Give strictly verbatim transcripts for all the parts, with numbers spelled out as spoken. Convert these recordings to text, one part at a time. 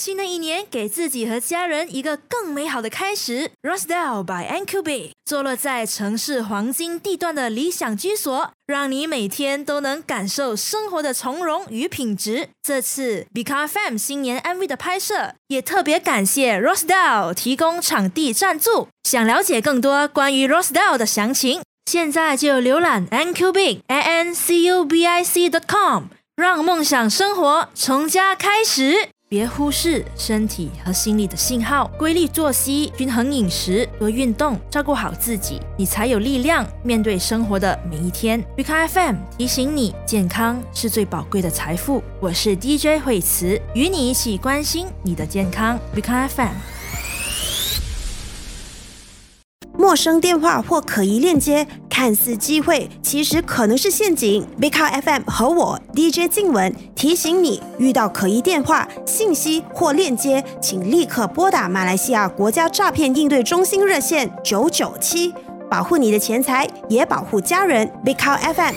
新的一年，给自己和家人一个更美好的开始。Rosedale by N Q B 坐落在城市黄金地段的理想居所，让你每天都能感受生活的从容与品质。这次 Bika F M 新年 M V 的拍摄，也特别感谢 Rosedale 提供场地赞助。想了解更多关于 Rosedale 的详情，现在就浏览 N Q B A N C U B I C dot com， 让梦想生活从家开始。别忽视身体和心理的信号，规律作息、均衡饮食、多运动，照顾好自己，你才有力量面对生活的每一天。Bika F M 提醒你，健康是最宝贵的财富。我是 D J 惠慈，与你一起关心你的健康。Bika F M。 陌生电话或可疑链接，看似机会，其实可能是陷阱。Bika F M 和我 D J 静文提醒你，遇到可疑电话、信息或链接，请立刻拨打马来西亚国家诈骗应对中心热线九九七，保护你的钱财，也保护家人。Bika F M。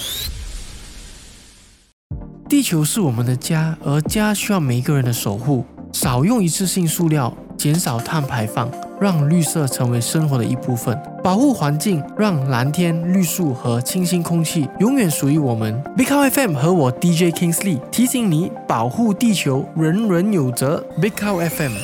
地球是我们的家，而家需要每一个人的守护。少用一次性塑料，减少碳排放，让绿色成为生活的一部分，保护环境，让蓝天、绿树和清新空气永远属于我们。Bika F M 和我 D J Kingsley 提醒你，保护地球，人人有责。Bika F M。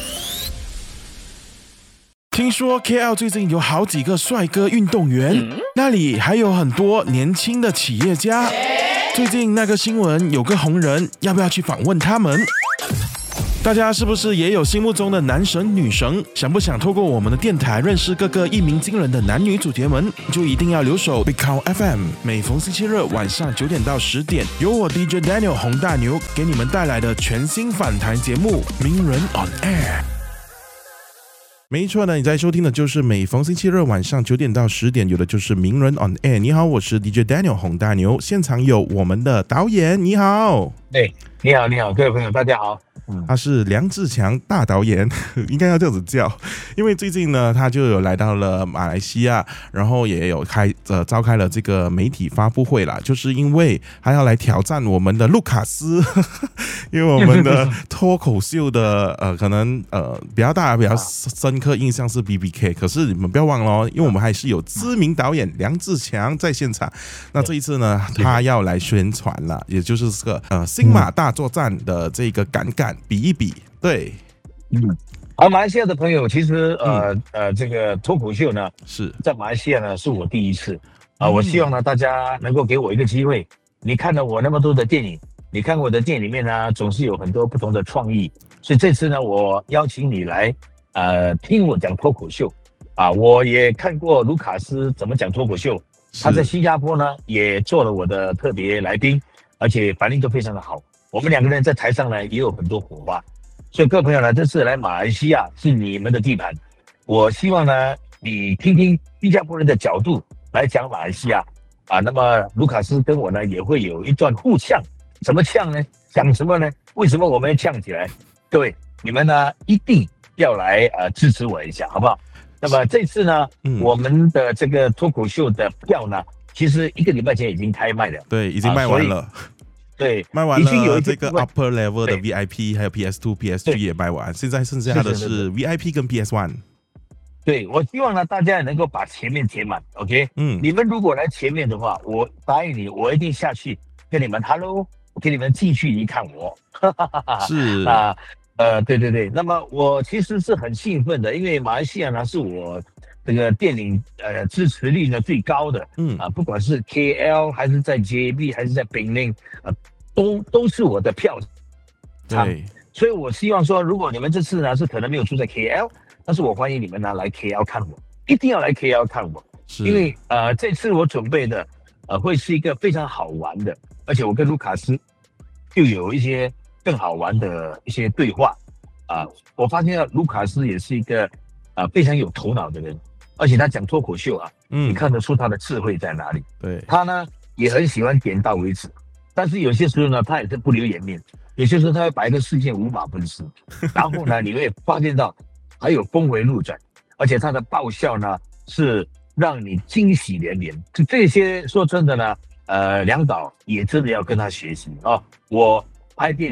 听说 K L 最近有好几个帅哥运动员，那里还有很多年轻的企业家。最近那个新闻有个红人，要不要去访问他们？大家是不是也有心目中的男神女神？想不想透过我们的电台认识各个一鸣惊人的男女主角们？就一定要留守 Bika F M， 每逢星期日晚上九点到十点，由我 D J Daniel 洪大牛给你们带来的全新访谈节目《名人 on Air》。没错呢，你在收听的就是每逢星期日晚上九点到十点，有的就是名人 on air。你好，我是 D J Daniel 洪大牛，现场有我们的导演，你好。 对，你好，你好，各位朋友，大家好。 他是梁志强大导演，应该要这样子叫，因为最近呢，他就有来到了马来西亚，然后也有开呃召开了这个媒体发布会啦，就是因为他要来挑战我们的卢卡斯，因为我们的脱口秀的呃可能呃比较大比较深刻印象是 B B K， 可是你们不要忘了哦，因为我们还是有知名导演梁志强在现场，那这一次呢，他要来宣传了，也就是这个呃新马大作战的这个感感。比一比，对， 嗯，好，马来西亚的朋友，其实呃、嗯、呃，这个脱口秀呢， 是在马来西亚呢是我第一次啊、呃嗯，我希望呢大家能够给我一个机会。你看了我那么多的电影，你看我的电影里面呢，总是有很多不同的创意，所以这次呢，我邀请你来呃听我讲脱口秀啊。我也看过卢卡斯怎么讲脱口秀，他在新加坡呢也做了我的特别来宾，而且反应都非常的好。我们两个人在台上呢也有很多火花，所以各位朋友呢，这次来马来西亚是你们的地盘，我希望呢你听听新加坡人的角度来讲马来西亚啊。那么卢卡斯跟我呢也会有一段互呛，怎么呛呢？讲什么呢？为什么我们要呛起来？各位你们呢一定要来呃支持我一下，好不好？那么这次呢、嗯、我们的这个脱口秀的票呢，其实一个礼拜前已经开卖了， 对，已经卖完了。啊对， 卖完了这个 upper level 的 V I P， 还有 P S 二、P S 三 也卖完，现在剩下的是 V I P 跟 P S 一。 对，我希望呢大家能够把前面填满 ，OK？ 嗯，你们如果来前面的话，我答应你，我一定下去跟你们 Hello， 我给你们近距离看我。 是啊，呃，对对对，那么我其实是很兴奋的，因为马来西亚呢是我这个电影呃支持率呢最高的，嗯啊，不管是 K L 还是在 J B 还是在槟榔，呃，都都是我的票场。对，所以我希望说，如果你们这次呢是可能没有住在 K L， 但是我欢迎你们呢来 K L 看我，一定要来 K L 看我，因为呃这次我准备的呃会是一个非常好玩的，而且我跟卢卡斯就有一些更好玩的一些对话啊、呃。我发现卢卡斯也是一个啊、呃、非常有头脑的人。而且他讲脱口秀啊，嗯，你看得出他的智慧在哪里。 对， 他呢也很喜欢点到为止，但是有些时候呢，他也是不留颜面，有些时候他会把一个事件五马分尸，然后呢，你会发现到还有峰回路转，而且他的爆笑呢是让你惊喜连连。就这些说真的呢，呃，梁导也真的要跟他学习啊。我拍电影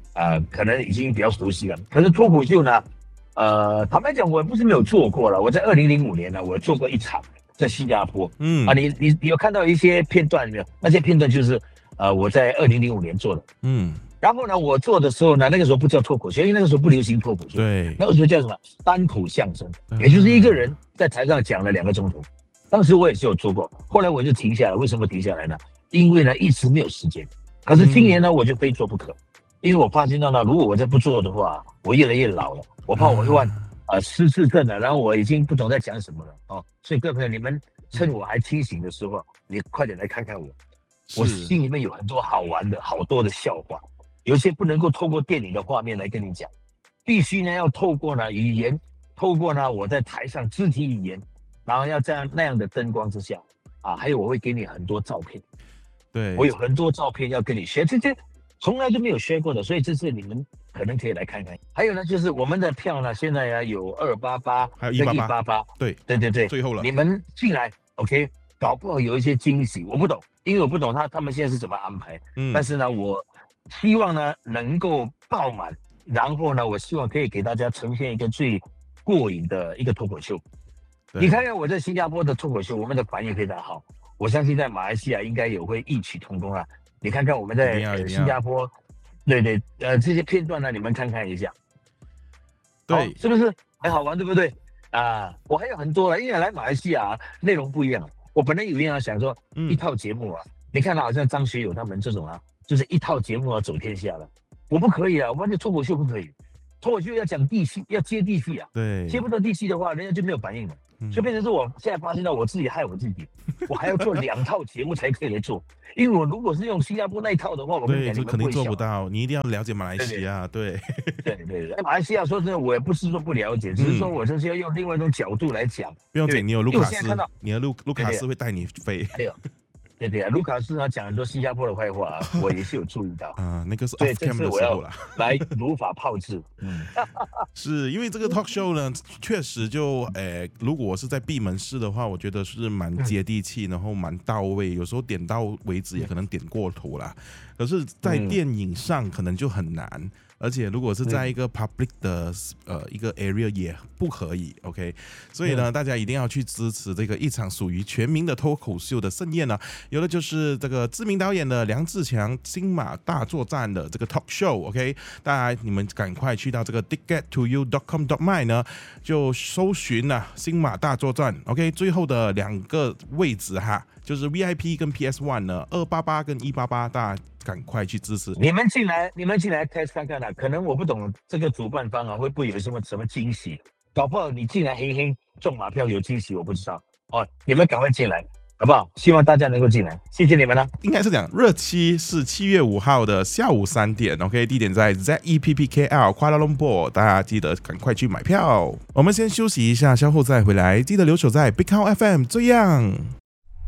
呃，可能已经比较熟悉了。可是脱口秀呢，呃，坦白讲，我不是没有做过了。我在二零零五年呢，我做过一场在新加坡。嗯啊，你你你有看到一些片段没有？那些片段就是呃我在二零零五年做的。嗯，然后呢，我做的时候呢，那个时候不叫脱口秀，因为那个时候不流行脱口秀。 对， 那个时候叫什么？单口相声，也就是一个人在台上讲了两个钟头。当时我也是有做过，后来我就停下来。为什么停下来呢？因为呢一直没有时间。可是今年呢，我就非做不可。因为我发现到呢，如果我再不做的话，我越来越老了，我怕我会患呃失智症了，然后我已经不懂在讲什么了哦。所以各位朋友，你们趁我还清醒的时候，你快点来看看我，我心里面有很多好玩的、好多的笑话，有些不能够透过电影的画面来跟你讲，必须呢要透过呢语言，透过呢我在台上肢体语言，然后要在那样的灯光之下啊，还有我会给你很多照片， 对， 我有很多照片要跟你学这些。从来就没有学过的，所以这次你们可能可以来看看。还有呢，就是我们的票呢，现在呀有二八八， 还有一八八八，对对对对， 最后了。 你们进来 ，OK， 搞不好有一些惊喜，我不懂，因为我不懂他他们现在是怎么安排。嗯，但是呢，我希望呢能够爆满，然后呢，我希望可以给大家呈现一个最过瘾的一个脱口秀。你看看我在新加坡的脱口秀，我们的反应非常好，我相信在马来西亚应该也会异曲同工啊。你看看我们在、呃、新加坡，对对，呃，这些片段呢，你们看看一下， 对， 哦、是不是很好玩，对不对？啊，我还有很多了，因为来马来西亚内容不一样。我本来有一样想说，一套节目啊，嗯、你看到好像张学友他们这种啊，就是一套节目啊走天下了，我不可以啊，我们的脱口秀不可以，脱口秀要讲地气，要接地气啊， 对， 接不到地气的话，人家就没有反应了。所以变成是我现在发现到我自己害我自己，我还要做两套节目才可以来做，因为我如果是用新加坡那一套的话，我跟你讲， 对，肯定做不到。你一定要了解马来西亚，对对对对对。马来西亚说真的，我也不是说不了解，只是说我就是要用另外一种角度来讲。 不用紧，你有卢卡斯，你的卢卢卡斯会带你飞。 还有，对对啊，卢卡斯他讲很多新加坡的坏话，我也是有注意到。 啊，那个是 off cam 的时候了， 来如法炮制。嗯， 是因为这个 talk show 呢，确实就诶，如果我是在闭门式的话，我觉得是蛮接地气，然后蛮到位，有时候点到为止，也可能点过头啦。可是，在电影上可能就很难。而且如果是在一个 public 的呃一个 area 也不可以 ，OK， 所以呢，大家一定要去支持这个一场属于全民的脱口秀的盛宴呢。有的就是这个知名导演的梁志强新马大作战的这个 talk show，OK， 大家你们赶快去到这个 ticket to you dot com dot my 呢，就搜寻啊新马大作战 ，OK， 最后的两个位置哈，就是 V I P 跟 P S 一 呢，二八八跟一八八，大家赶快去支持。 你们进来，你们进来 test 看看啊，可能我不懂这个主办方啊，会不会有什么什么惊喜？搞不好你进来嘿嘿中马票有惊喜，我不知道哦。你们赶快进来，好不好？希望大家能够进来，谢谢你们了。 应该是讲日期是七月五号的下午三点 ，OK， 地点在 Z E P P K L Kuala Lumpur， 大家记得赶快去买票。我们先休息一下，稍后再回来，记得留守在 Big House F M， 这样。